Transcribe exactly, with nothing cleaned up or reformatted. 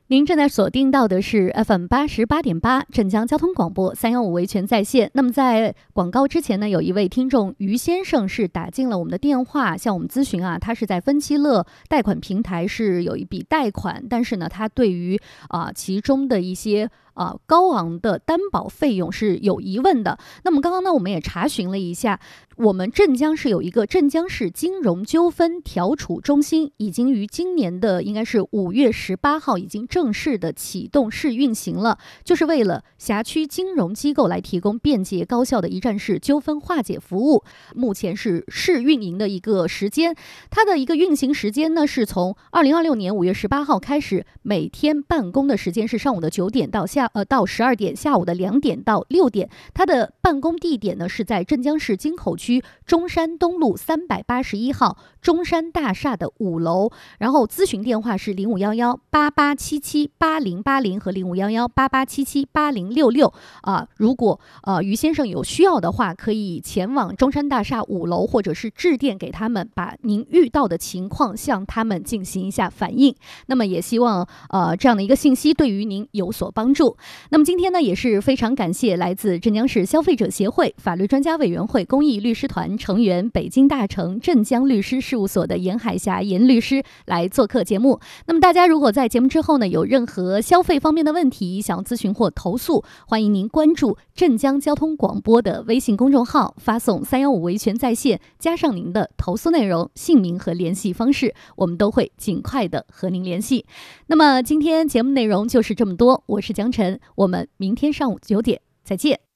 您正在锁定到的是 F M 八十八点八镇江交通广播三幺五维权在线。那么在广告之前呢，有一位听众于先生是打进了我们的电话，向我们咨询啊，他是在分期乐贷款平台是有一笔贷款，但是呢，他对于啊、呃、其中的一些啊、呃、高昂的担保费用是有疑问的。那么刚刚呢，我们也查询了一下，我们镇江市有一个镇江市金融纠纷调处中心，已经于今年的应该是五月十八号已经正式的启动试运行了，就是为了辖区金融机构来提供便捷高效的一站式纠纷化解服务。目前是试运营的一个时间，它的一个运行时间呢是从二零二六年五月十八号开始，每天办公的时间是上午的九点到下呃到十二点，下午的两点到六点。它的办公地点呢是在镇江市金口区中山东路三百八十一号中山大厦的五楼，然后咨询电话是零五幺幺八八七七八零八零和零五幺幺八八七七八零六六啊。如果呃于先生有需要的话，可以前往中山大厦五楼，或者是致电给他们，把您遇到的情况向他们进行一下反映。那么也希望呃这样的一个信息对于您有所帮助。那么今天呢，也是非常感谢来自镇江市消费者协会法律专家委员会公益律师团成员、北京大成镇江律师事务所的严海霞严律师来做客节目。那么大家如果在节目之后呢，有任何消费方面的问题想要咨询或投诉，欢迎您关注镇江交通广播的微信公众号，发送三幺五维权在线，加上您的投诉内容、姓名和联系方式，我们都会尽快的和您联系。那么今天节目内容就是这么多，我是江晨，我们明天上午九点再见。